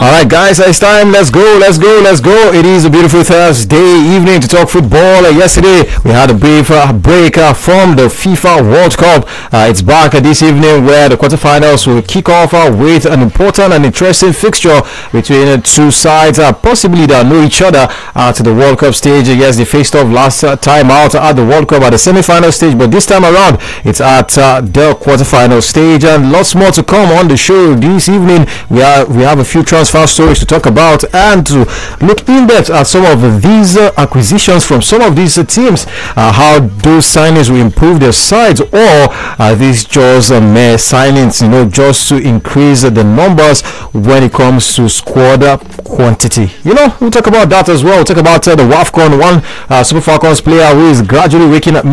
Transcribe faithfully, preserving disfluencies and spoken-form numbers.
Alright, guys, it's time. Let's go, let's go, let's go. It is a beautiful Thursday evening to talk football. Uh, yesterday, we had a brief uh, break uh, from the FIFA World Cup. Uh, it's back uh, this evening where the quarterfinals will kick off uh, with an important and interesting fixture between the two sides, uh, possibly that know each other uh, to the World Cup stage. Yes, they faced off last uh, time out at the World Cup at the semi-final stage, but this time around, it's at uh, the quarterfinal stage, and lots more to come on the show this evening. We are we have a few transfer stories to talk about and to look in depth at some of these uh, acquisitions from some of these uh, teams, uh, how those signings will improve their sides, or are these just uh, mere signings, you know, just to increase uh, the numbers when it comes to squad uh, quantity. You know, we'll talk about that as well. We'll talk about uh, the WAFCON, one uh, Super Falcons player who is gradually waking up